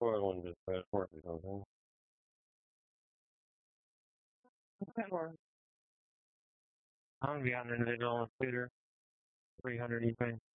coil and just fast forward or something. I'm gonna be on an individual on the scooter. 300 you think?